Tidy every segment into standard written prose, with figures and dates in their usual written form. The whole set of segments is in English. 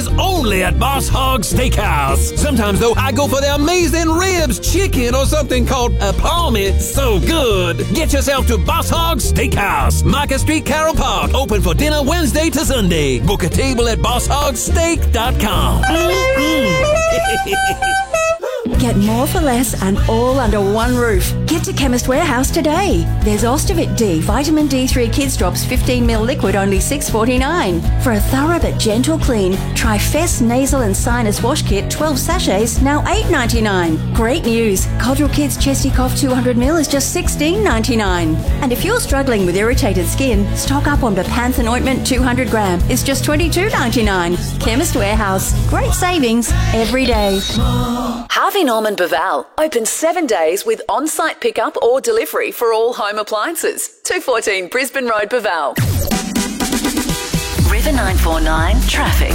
is only at Boss Hog Steakhouse. Sometimes, though, I go for their amazing ribs, chicken, or something called a palmy. So good. Get yourself to Boss Hog Steakhouse, Market Street, Carroll Park. Open for dinner Wednesday to Sunday. Book a table at bosshogssteak.com. Get more for less and all under one roof. Get to Chemist Warehouse today. There's Ostovit D, Vitamin D3 Kids Drops 15ml liquid, only $6.49. For a thorough but gentle clean, try Fess Nasal and Sinus Wash Kit 12 sachets, now $8.99. Great news. Codral Kids Chesty Cough 200ml is just $16.99. And if you're struggling with irritated skin, stock up on Bepanthen Ointment 200 gram. It's just $22.99. Chemist Warehouse. Great savings every day. Harvey Norman Baval open 7 days with on-site pickup or delivery for all home appliances. 214 Brisbane Road, Baval. River 949 traffic.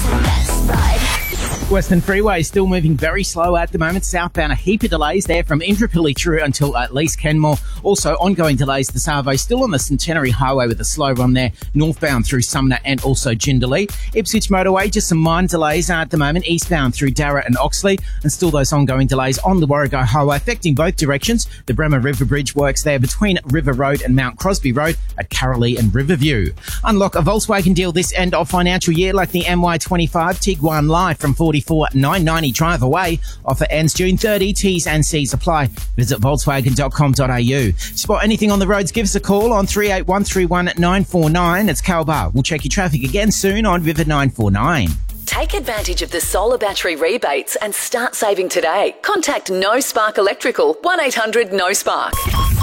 Western Freeway still moving very slow at the moment. Southbound, a heap of delays there from Indooroopilly through until at least Kenmore. Also, ongoing delays to Savo, still on the Centenary Highway with a slow run there, northbound through Sumner and also Jindalee. Ipswich Motorway, just some minor delays at the moment, eastbound through Darra and Oxley, and still those ongoing delays on the Warrego Highway affecting both directions. The Bremer River Bridge works there between River Road and Mount Crosby Road at Carolee and Riverview. Unlock a Volkswagen deal this end of financial year like the MY25 Tiguan Live from $44,990 drive away. Offer ends June 30. T's and C's apply. Visit Volkswagen.com.au. Spot anything on the roads, give us a call on 38131949. 949. It's Cal Bar. We'll check your traffic again soon on River 949. Take advantage of the solar battery rebates and start saving today. Contact No Spark Electrical, 1800-NO-SPARK.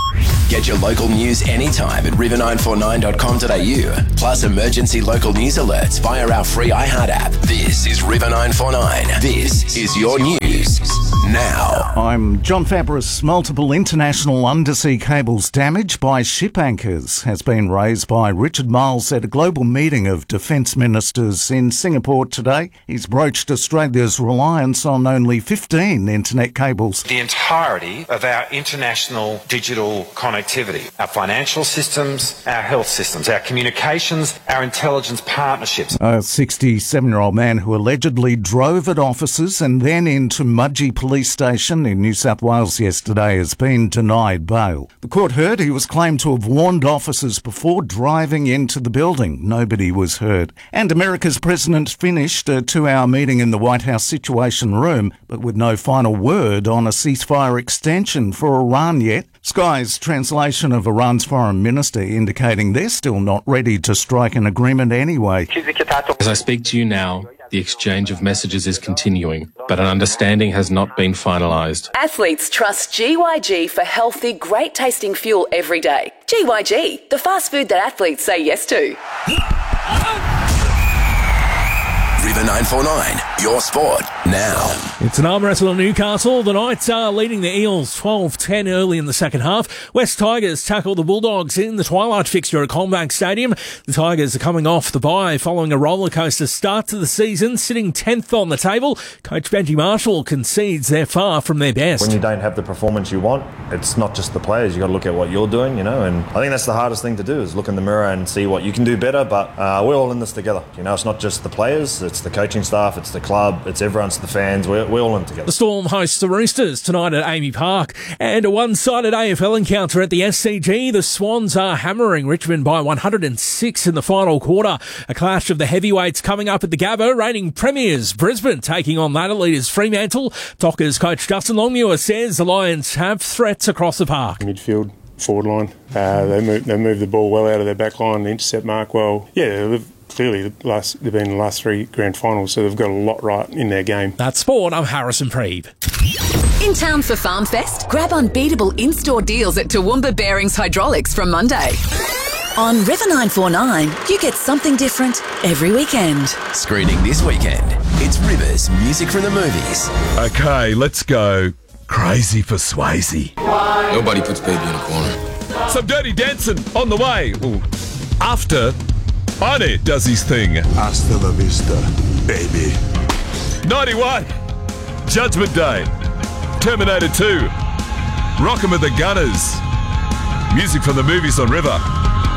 Get your local news anytime at river949.com.au. Plus emergency local news alerts via our free iHeart app. This is River 949. This is your news now. I'm John Fabris. Multiple international undersea cables damaged by ship anchors has been raised by Richard Marles at a global meeting of defence ministers in Singapore today. He's broached Australia's reliance on only 15 internet cables. The entirety of our international digital connectivity, our financial systems, our health systems, our communications, our intelligence partnerships. A 67-year-old man who allegedly drove at officers and then into Mudgee Police Station in New South Wales yesterday has been denied bail. The court heard he was claimed to have warned officers before driving into the building. Nobody was hurt. And America's president finished a 2-hour meeting in the White House Situation Room, but with no final word on a ceasefire extension for Iran yet. Sky's translation of Iran's foreign minister indicating they're still not ready to strike an agreement anyway. As I speak to you now, the exchange of messages is continuing, but an understanding has not been finalised. Athletes trust GYG for healthy, great-tasting fuel every day. GYG, the fast food that athletes say yes to. River 949, your sport now. It's an arm wrestle in Newcastle. The Knights are leading the Eels 12-10 early in the second half. West Tigers tackle the Bulldogs in the twilight fixture at Combank Stadium. The Tigers are coming off the bye following a rollercoaster start to the season, sitting 10th on the table. Coach Benji Marshall concedes they're far from their best. When you don't have the performance you want, it's not just the players. You've got to look at what you're doing, and I think that's the hardest thing to do is look in the mirror and see what you can do better, but we're all in this together. It's not just the players, it's the coaching staff, it's the club, it's everyone, it's the fans. We're all in together. The Storm hosts the Roosters tonight at Amy Park. And a one-sided AFL encounter at the SCG. The Swans are hammering Richmond by 106 in the final quarter. A clash of the heavyweights coming up at the Gabba. Reigning premiers Brisbane taking on ladder leaders Fremantle. Dockers coach Justin Longmuir says the Lions have threats across the park. Midfield, forward line. They move the ball well out of their back line, the intercept mark well. Yeah, clearly they've been in the last 3 grand finals, so they've got a lot right in their game. That's sport. I'm Harrison Preeb. In town for Farm Fest? Grab unbeatable in-store deals at Toowoomba Bearings Hydraulics from Monday. On River 949, you get something different every weekend. Screening this weekend, it's Rivers Music from the Movies. Okay, let's go crazy for Swayze. Nobody puts baby in a corner. Some Dirty Dancing on the way. Ooh. After Arnie does his thing. Hasta la vista, baby. 91, Judgment Day, Terminator 2, Rockin' with the Gunners. Music from the Movies on River.